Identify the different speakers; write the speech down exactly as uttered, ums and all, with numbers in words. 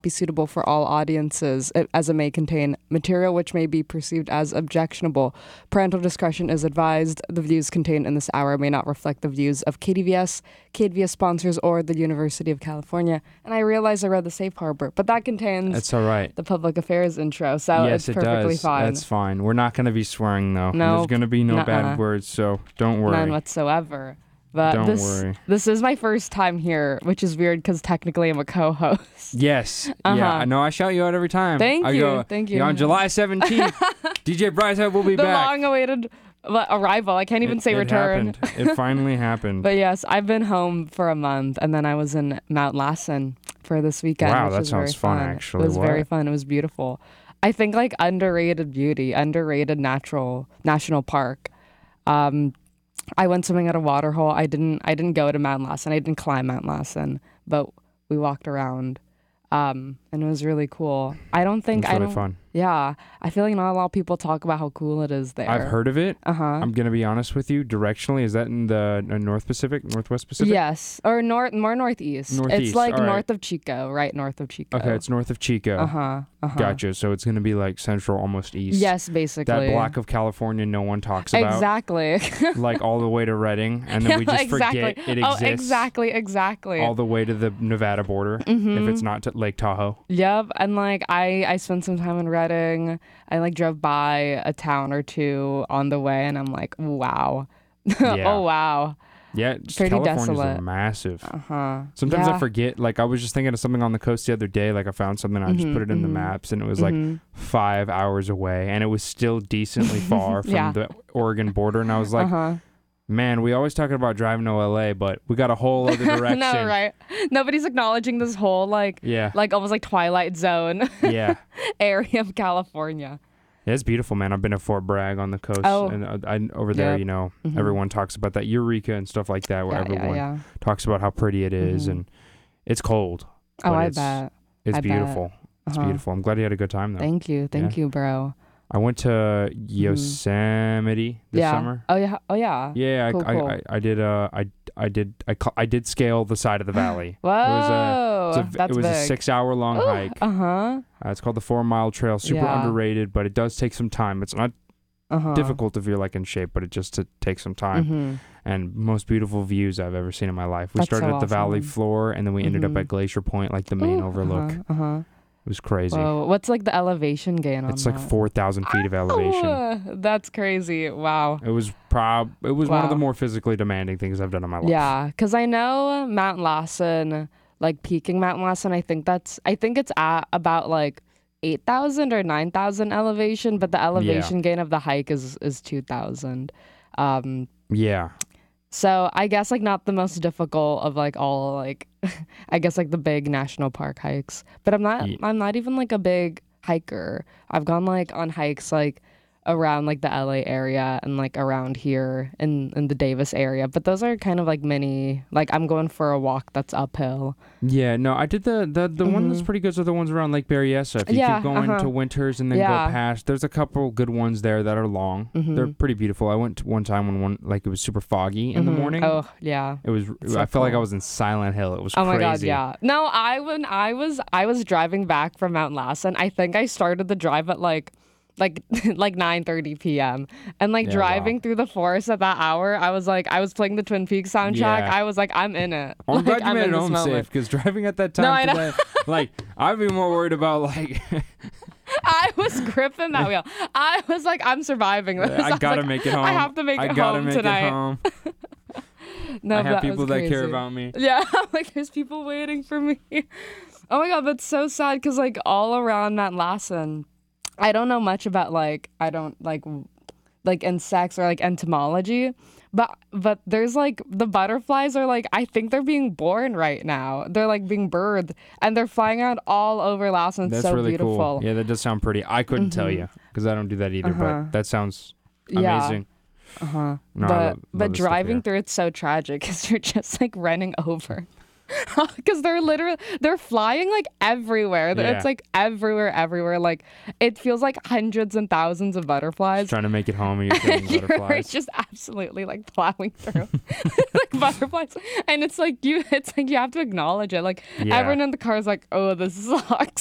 Speaker 1: be suitable for all audiences, as it may contain material which may be perceived as objectionable. Parental discretion is advised. The views contained in this hour may not reflect the views of K D V S, K D V S sponsors, or the University of California. And I realize I read the safe harbor, but that contains
Speaker 2: That's all right.
Speaker 1: the public affairs intro, so
Speaker 2: yes,
Speaker 1: it's
Speaker 2: it
Speaker 1: perfectly
Speaker 2: does.
Speaker 1: fine.
Speaker 2: That's fine. We're not going to be swearing, though.
Speaker 1: Nope.
Speaker 2: There's going to be no
Speaker 1: Nuh-uh.
Speaker 2: bad words, so don't worry.
Speaker 1: None whatsoever. But
Speaker 2: Don't
Speaker 1: this,
Speaker 2: worry.
Speaker 1: This is my first time here, which is weird because technically I'm a co-host.
Speaker 2: Yes.
Speaker 1: Uh-huh.
Speaker 2: Yeah. I know. I shout you out every time.
Speaker 1: Thank
Speaker 2: I
Speaker 1: you.
Speaker 2: Go,
Speaker 1: Thank you.
Speaker 2: On July seventeenth, D J Bryce will be
Speaker 1: the
Speaker 2: back.
Speaker 1: long-awaited uh, arrival. I can't even
Speaker 2: it,
Speaker 1: say
Speaker 2: it
Speaker 1: return.
Speaker 2: Happened. It finally happened.
Speaker 1: But yes, I've been home for a month, and then I was in Mount Lassen for this weekend.
Speaker 2: Wow,
Speaker 1: which
Speaker 2: that
Speaker 1: was
Speaker 2: sounds
Speaker 1: very
Speaker 2: fun,
Speaker 1: fun.
Speaker 2: actually.
Speaker 1: It was
Speaker 2: What?
Speaker 1: very fun. It was beautiful. I think like underrated beauty, underrated natural national park. Um, I went swimming at a water hole. I didn't. I didn't go to Mount Lassen. I didn't climb Mount Lassen, but we walked around, um, and it was really cool. I don't think
Speaker 2: It's
Speaker 1: I
Speaker 2: really
Speaker 1: don't.
Speaker 2: fun.
Speaker 1: Yeah, I feel like not a lot of people talk about how cool it is there.
Speaker 2: I've heard of it.
Speaker 1: Uh huh.
Speaker 2: I'm going to be honest with you. Directionally, is that in the uh, North Pacific, Northwest Pacific?
Speaker 1: Yes, or north, more northeast.
Speaker 2: Northeast,
Speaker 1: It's like
Speaker 2: all right.
Speaker 1: north of Chico, right north of Chico.
Speaker 2: Okay, it's north of Chico.
Speaker 1: Uh huh. Uh huh.
Speaker 2: Gotcha. So it's going to be like central, almost east.
Speaker 1: Yes, basically.
Speaker 2: That block of California no one talks about.
Speaker 1: Exactly.
Speaker 2: Like all the way to Redding, and then we just
Speaker 1: exactly.
Speaker 2: forget it exists.
Speaker 1: Oh, exactly, exactly.
Speaker 2: All the way to the Nevada border,
Speaker 1: Mhm.
Speaker 2: if it's not to Lake Tahoe.
Speaker 1: Yep, and like I, I spent some time in Redding. I like drove by a town or two on the way, and I'm like, wow,
Speaker 2: Yeah.
Speaker 1: oh wow,
Speaker 2: Yeah, just
Speaker 1: Pretty
Speaker 2: California's
Speaker 1: desolate.
Speaker 2: massive.
Speaker 1: uh huh.
Speaker 2: Sometimes
Speaker 1: yeah.
Speaker 2: I forget. Like I was just thinking of something on the coast the other day. Like I found something, I just
Speaker 1: Mhm,
Speaker 2: put it in the
Speaker 1: mhm.
Speaker 2: maps, and it was like
Speaker 1: Mhm.
Speaker 2: five hours away, and it was still decently far from
Speaker 1: Yeah.
Speaker 2: the Oregon border. And I was like,
Speaker 1: uh-huh.
Speaker 2: man, we always talking about driving to L A, but we got a whole other direction.
Speaker 1: No, right? Nobody's acknowledging this whole like,
Speaker 2: Yeah,
Speaker 1: like almost like Twilight Zone
Speaker 2: yeah.
Speaker 1: area of California.
Speaker 2: Yeah, it's beautiful, man. I've been to Fort Bragg on the coast,
Speaker 1: Oh.
Speaker 2: and uh, I, over there,
Speaker 1: Yep.
Speaker 2: you know,
Speaker 1: Mhm.
Speaker 2: everyone talks about that Eureka and stuff like that, where
Speaker 1: Yeah,
Speaker 2: everyone
Speaker 1: yeah, yeah.
Speaker 2: talks about how pretty it is,
Speaker 1: Mhm.
Speaker 2: and it's cold.
Speaker 1: Oh,
Speaker 2: but
Speaker 1: I
Speaker 2: it's,
Speaker 1: bet.
Speaker 2: It's
Speaker 1: I bet.
Speaker 2: beautiful. It's
Speaker 1: Uh-huh.
Speaker 2: beautiful. I'm glad you had a good time, though.
Speaker 1: Thank you, thank you, bro.
Speaker 2: I went to Yosemite this
Speaker 1: yeah.
Speaker 2: summer.
Speaker 1: Oh yeah. Oh yeah.
Speaker 2: Yeah, I,
Speaker 1: Cool,
Speaker 2: I,
Speaker 1: cool.
Speaker 2: I, I did. Uh, I, I did. I, cl- I did scale the side of the valley.
Speaker 1: Whoa,
Speaker 2: It was a, it's a v-
Speaker 1: that's
Speaker 2: it was
Speaker 1: big.
Speaker 2: a six-hour-long hike.
Speaker 1: Uh huh.
Speaker 2: Uh, it's called the Four Mile Trail. Super
Speaker 1: Yeah.
Speaker 2: underrated, but it does take some time. It's not
Speaker 1: Uh huh.
Speaker 2: difficult if you're like in shape, but it just t- takes some time.
Speaker 1: Mm-hmm.
Speaker 2: And most beautiful views I've ever seen in my life. We
Speaker 1: That's
Speaker 2: started
Speaker 1: so
Speaker 2: at the valley
Speaker 1: awesome.
Speaker 2: floor, and then we ended
Speaker 1: Mhm.
Speaker 2: up at Glacier Point, like the main overlook.
Speaker 1: Uh huh.
Speaker 2: It was crazy.
Speaker 1: Whoa, what's like the elevation gain on
Speaker 2: It's
Speaker 1: that?
Speaker 2: like four thousand feet of elevation.
Speaker 1: Oh, that's crazy. Wow.
Speaker 2: It was prob. It was one of the
Speaker 1: Wow.
Speaker 2: more physically demanding things I've done in my life.
Speaker 1: Yeah, because I know Mount Lassen, like peaking Mount Lassen, I think that's, I think it's at about like eight thousand or nine thousand elevation, but the elevation gain of the hike is, is two thousand. Um,
Speaker 2: Yeah.
Speaker 1: so I guess like not the most difficult of like all like, I guess like the big national park hikes, but I'm not,
Speaker 2: Ye-
Speaker 1: I'm not even like a big hiker. I've gone like on hikes like around like the L A area and like around here in in the Davis area, but those are kind of like mini, like I'm going for a walk that's uphill.
Speaker 2: Yeah, no, I did the the, the one that's
Speaker 1: Mhm.
Speaker 2: pretty good are the ones around Lake Berryessa. If you
Speaker 1: Yeah,
Speaker 2: keep going
Speaker 1: uh-huh.
Speaker 2: to Winters and then
Speaker 1: Yeah.
Speaker 2: go past, there's a couple good ones there that are long.
Speaker 1: Mhm.
Speaker 2: They're pretty beautiful. I went to one time when one like it was super foggy in the
Speaker 1: Mhm.
Speaker 2: morning.
Speaker 1: Oh yeah.
Speaker 2: It was.
Speaker 1: It's so
Speaker 2: I felt like I
Speaker 1: cool.
Speaker 2: was in Silent Hill. It was
Speaker 1: Oh
Speaker 2: crazy.
Speaker 1: my god, yeah. No, I when I was I was driving back from Mount Lassen, I think I started the drive at like like like nine thirty p.m. and like
Speaker 2: Yeah,
Speaker 1: driving
Speaker 2: wow.
Speaker 1: through the forest at that hour, I was like I was playing the Twin Peaks soundtrack.
Speaker 2: Yeah.
Speaker 1: I was like I'm in it.
Speaker 2: I'm
Speaker 1: like,
Speaker 2: glad you
Speaker 1: I'm
Speaker 2: made
Speaker 1: in
Speaker 2: it
Speaker 1: this
Speaker 2: home
Speaker 1: moment.
Speaker 2: safe because driving at that
Speaker 1: No,
Speaker 2: time,
Speaker 1: I know.
Speaker 2: today, like I'd be more worried about like
Speaker 1: I was gripping that wheel. I was like, I'm surviving this.
Speaker 2: I
Speaker 1: was
Speaker 2: gotta
Speaker 1: like,
Speaker 2: make it home.
Speaker 1: I have to make
Speaker 2: I
Speaker 1: it
Speaker 2: gotta
Speaker 1: home
Speaker 2: make
Speaker 1: tonight.
Speaker 2: it home.
Speaker 1: No,
Speaker 2: I have
Speaker 1: that
Speaker 2: people
Speaker 1: was
Speaker 2: that care
Speaker 1: crazy.
Speaker 2: about me.
Speaker 1: Yeah, I'm like there's people waiting for me. Oh my god, that's so sad because like all around Mount Lassen, I don't know much about like I don't like w- like insects or like entomology, but but there's like the butterflies are like I think they're being born right now. They're like being birthed and they're flying around all over Lassen. It's
Speaker 2: That's
Speaker 1: so
Speaker 2: really
Speaker 1: beautiful.
Speaker 2: cool. Yeah, that does sound pretty. I couldn't tell
Speaker 1: Mhm.
Speaker 2: you because I don't do that either,
Speaker 1: Uh-huh.
Speaker 2: but that sounds
Speaker 1: Yeah.
Speaker 2: amazing.
Speaker 1: Uh huh.
Speaker 2: No, I
Speaker 1: but
Speaker 2: lo- love
Speaker 1: but
Speaker 2: this stuff
Speaker 1: driving
Speaker 2: here.
Speaker 1: through it's so tragic because you're just like running over. because they're literally they're flying like everywhere.
Speaker 2: Yeah.
Speaker 1: It's like everywhere, everywhere. Like it feels like hundreds and thousands of butterflies.
Speaker 2: Just trying to make it home, and you're killing
Speaker 1: You're
Speaker 2: butterflies.
Speaker 1: just absolutely like plowing through like butterflies, and it's like you, it's like you have to acknowledge it. Like
Speaker 2: Yeah.
Speaker 1: everyone in the car is like, "Oh, this sucks."